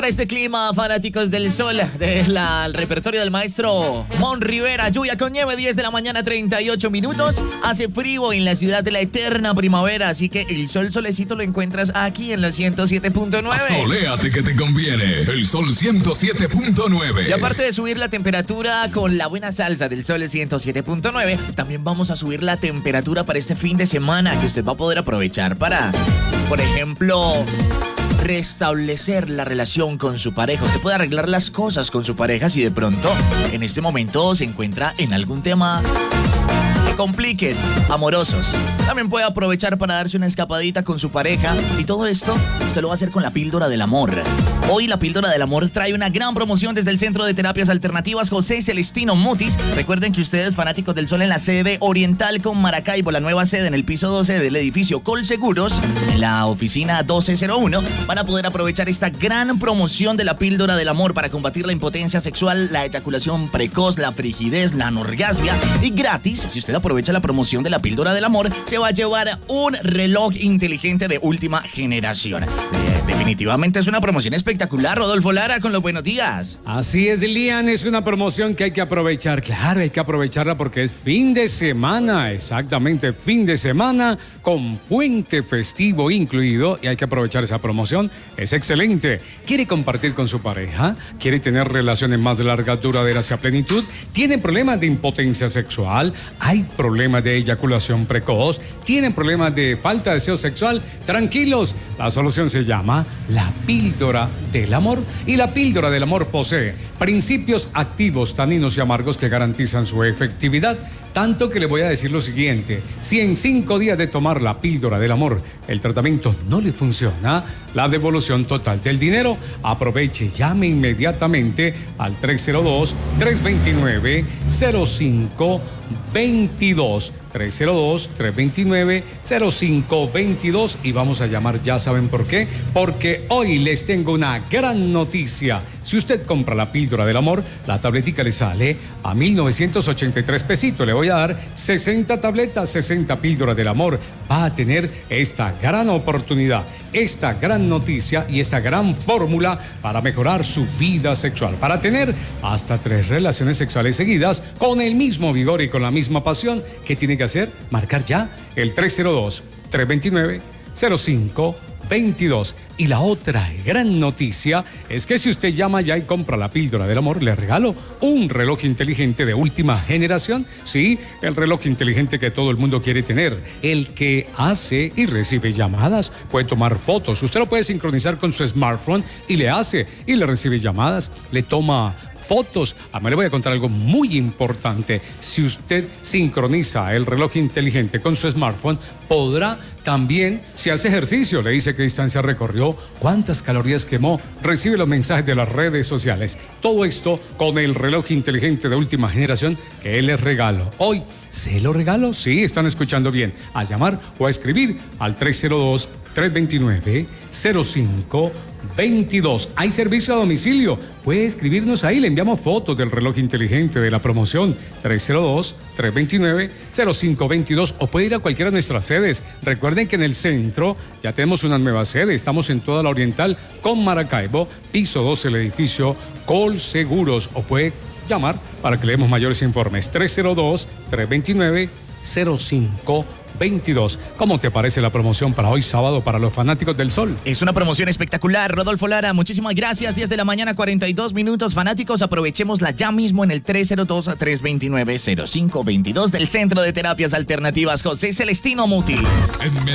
Este clima, fanáticos del sol, del repertorio del maestro Mon Rivera. Lluvia con nieve, 10 de la mañana, 38 minutos. Hace frío en la ciudad de la eterna primavera, así que el solecito lo encuentras aquí en los 107.9. Soléate que te conviene, el sol 107.9. Y aparte de subir la temperatura con la buena salsa del sol 107.9, también vamos a subir la temperatura para este fin de semana, que usted va a poder aprovechar para, por ejemplo, restablecer la relación con su pareja. Usted puede arreglar las cosas con su pareja si de pronto en este momento se encuentra en algún tema de compliques amorosos. También puede aprovechar para darse una escapadita con su pareja, y todo esto se lo va a hacer con la píldora del amor. Hoy la píldora del amor trae una gran promoción desde el Centro de Terapias Alternativas José Celestino Mutis. Recuerden que ustedes, fanáticos del sol, en la sede oriental con Maracaibo, la nueva sede en el piso 12 del edificio Colseguros, en la oficina 1201, van a poder aprovechar esta gran promoción de la píldora del amor para combatir la impotencia sexual, la eyaculación precoz, la frigidez, la anorgasmia. Y gratis, si usted aprovecha la promoción de la píldora del amor, se va a llevar un reloj inteligente de última generación. Definitivamente es una promoción espectacular. Rodolfo Lara, con los buenos días. Así es, Lian, es una promoción que hay que aprovechar. Claro, hay que aprovecharla porque es fin de semana, exactamente, fin de semana con puente festivo incluido, y hay que aprovechar esa promoción. Es excelente. ¿Quiere compartir con su pareja? ¿Quiere tener relaciones más largas, duraderas y a plenitud? ¿Tiene problemas de impotencia sexual? ¿Hay problemas de eyaculación precoz? ¿Tienen problemas de falta de deseo sexual? Tranquilos, la solución se llama la píldora del amor, y la píldora del amor posee principios activos, taninos y amargos que garantizan su efectividad. Tanto que le voy a decir lo siguiente: si en 5 días de tomar la píldora del amor el tratamiento no le funciona, la devolución total del dinero. Aproveche, llame inmediatamente al 302-329-0522. 302-329-0522, y vamos a llamar, ya saben por qué, porque hoy les tengo una gran noticia. Si usted compra la píldora del amor, la tabletica le sale a 1,983 pesitos. Le voy a dar 60 tabletas, 60 píldoras del amor. Va a tener esta gran oportunidad, esta gran noticia y esta gran fórmula para mejorar su vida sexual, para tener hasta 3 relaciones sexuales seguidas con el mismo vigor y con la misma pasión. ¿Qué tiene que hacer? Marcar ya el 302-329-0522. Y la otra gran noticia es que si usted llama ya y compra la píldora del amor, le regalo un reloj inteligente de última generación. Sí, el reloj inteligente que todo el mundo quiere tener, el que hace y recibe llamadas, puede tomar fotos. Usted lo puede sincronizar con su smartphone y le hace y le recibe llamadas, le toma fotos. Me le voy a contar algo muy importante. Si usted sincroniza el reloj inteligente con su smartphone, podrá también, si hace ejercicio, le dice qué distancia recorrió, cuántas calorías quemó, recibe los mensajes de las redes sociales. Todo esto con el reloj inteligente de última generación que les regalo. Hoy, ¿se lo regalo? Sí, están escuchando bien. A llamar o a escribir al 302-329-0522. Hay servicio a domicilio. Puede escribirnos ahí, le enviamos fotos del reloj inteligente de la promoción. 302-329-0522, o puede ir a cualquiera de nuestras sedes. Recuerden que en el centro ya tenemos una nueva sede. Estamos en toda la oriental con Maracaibo, piso 12 del edificio Colseguros, o puede llamar para que le demos mayores informes. 302-329-0522. ¿Cómo te parece la promoción para hoy sábado para los fanáticos del sol? Es una promoción espectacular, Rodolfo Lara. Muchísimas gracias. 10 de la mañana, 42 minutos. Fanáticos, aprovechémosla ya mismo en el 302-329-0522 del Centro de Terapias Alternativas José Celestino Mutis.